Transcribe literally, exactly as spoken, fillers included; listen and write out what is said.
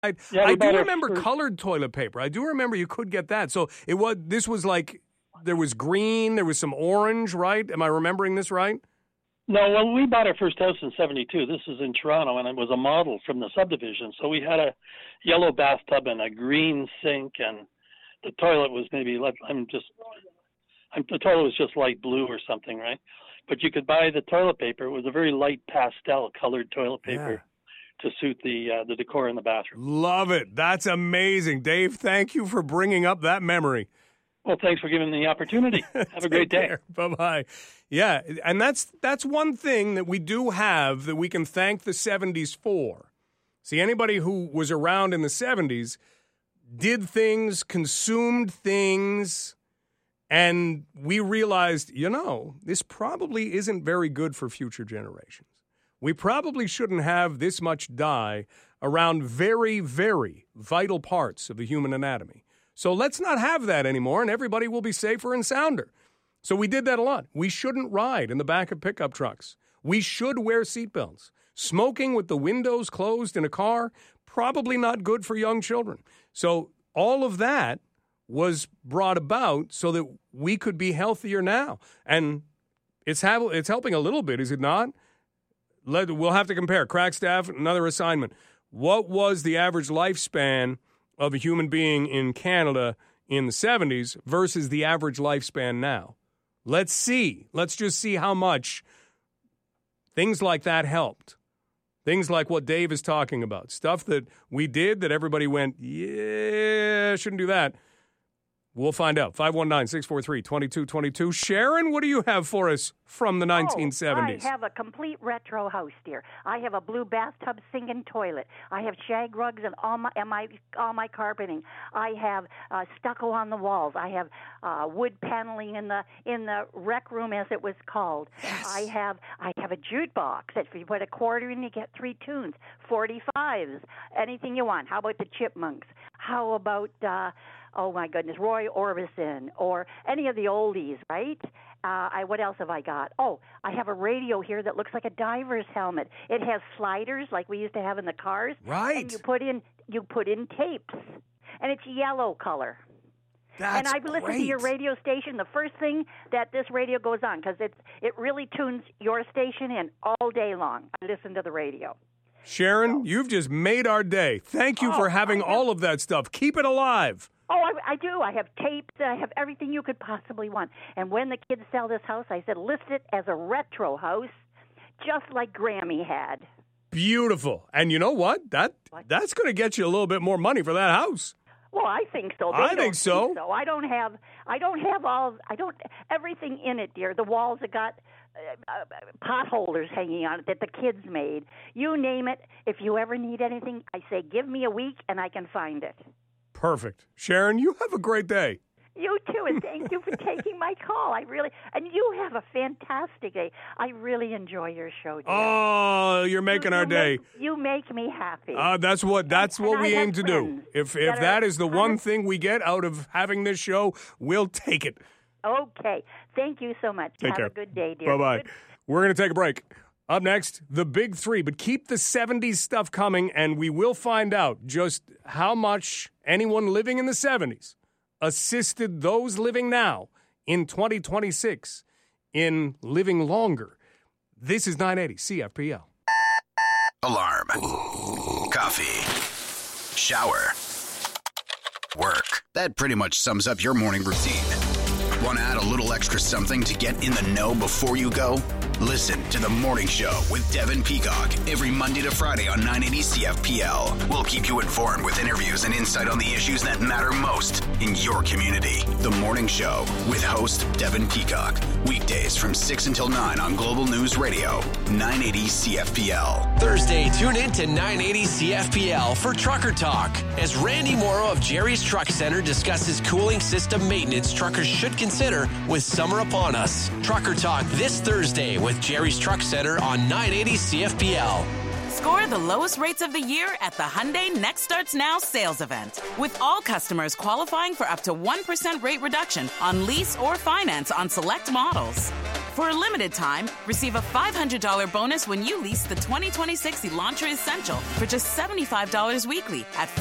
Yeah, I we do bought our remember first- colored toilet paper. I do remember you could get that. So it was. This was like there was green, there was some orange, right? Am I remembering this right? No, well, we bought our first house in seventy-two. This was in Toronto, and it was a model from the subdivision. So we had a yellow bathtub and a green sink, and the toilet was maybe, let- I'm just, I'm, the toilet was just light blue or something, right? But you could buy the toilet paper. It was a very light pastel colored toilet paper to suit the uh, the decor in the bathroom. Love it. That's amazing. Dave, thank you for bringing up that memory. Well, thanks for giving me the opportunity. Have a great day. Bye-bye. Yeah, and that's that's one thing that we do have that we can thank the seventies for. See, anybody who was around in the seventies did things, consumed things, and we realized, you know, this probably isn't very good for future generations. We probably shouldn't have this much dye around very, very vital parts of the human anatomy. So let's not have that anymore, and everybody will be safer and sounder. So we did that a lot. We shouldn't ride in the back of pickup trucks. We should wear seatbelts. Smoking with the windows closed in a car, probably not good for young children. So all of that was brought about so that we could be healthier now. And it's ha- it's helping a little bit, is it not? Let, we'll have to compare. Crackstaff, another assignment. What was the average lifespan of a human being in Canada in the seventies versus the average lifespan now? Let's see. Let's just see how much things like that helped. Things like what Dave is talking about. Stuff that we did that everybody went, yeah, shouldn't do that. We'll find out. five one nine, six four three, two two two two. Sharon, what do you have for us from the nineteen seventies? Oh, I have a complete retro house, dear. I have a blue bathtub, sink, and toilet. I have shag rugs and all my and my all my carpeting. I have uh, stucco on the walls. I have uh, wood paneling in the in the rec room, as it was called. Yes. I have I have a jukebox that if you put a quarter in, you get three tunes, forty-fives, anything you want. How about the Chipmunks? How about uh, oh my goodness, Roy Orbison, or any of the oldies, right? Uh, I what else have I got? Oh, I have a radio here that looks like a diver's helmet. It has sliders like we used to have in the cars. Right. And you put in you put in tapes, and it's yellow color. That's and I listen great. to your radio station. The first thing that this radio goes on, because it it really tunes your station in all day long. I listen to the radio. Sharon, you've just made our day. Thank you Oh, for having I have- all of that stuff. Keep it alive. Oh, I, I do. I have tapes. I have everything you could possibly want. And when the kids sell this house, I said, list it as a retro house, just like Grammy had. Beautiful. And you know what? That What? That's going to get you a little bit more money for that house. Well, I think so. They I don't think so. so. I don't have. I don't have all. I don't everything in it, dear. The walls have got uh, uh, pot holders hanging on it that the kids made. You name it. If you ever need anything, I say, give me a week and I can find it. Perfect. Sharon, you have a great day. You too, and thank you for taking my call. I really, and you have a fantastic day. I really enjoy your show, dear. Oh, you're making You- our you day. Make, you make me happy. Uh, that's what that's And- what and we I aim have to do. friends If that if are that is the one honest- thing we get out of having this show, we'll take it. Okay, thank you so much. Take have care. a good day, dear. Bye bye. Good- We're going to take a break. Up next, the big three, but keep the seventies stuff coming, and we will find out just how much anyone living in the seventies assisted those living now in twenty twenty-six in living longer. This is nine eighty C F P L. Alarm. Coffee. Shower. Work. That pretty much sums up your morning routine. Want to add a little extra something to get in the know before you go? Listen to The Morning Show with Devin Peacock every Monday to Friday on nine eighty C F P L. We'll keep you informed with interviews and insight on the issues that matter most in your community. The Morning Show with host Devin Peacock. Weekdays from six until nine on Global News Radio, nine eighty C F P L. Thursday, tune in to nine eighty C F P L for Trucker Talk as Randy Morrow of Jerry's Truck Center discusses cooling system maintenance truckers should consider with summer upon us. Trucker Talk this Thursday with Jerry's Truck Center on nine eighty C F P L. Score the lowest rates of the year at the Hyundai Next Starts Now sales event. With all customers qualifying for up to one percent rate reduction on lease or finance on select models. For a limited time, receive a five hundred dollars bonus when you lease the twenty twenty-six Elantra Essential for just seventy-five dollars weekly at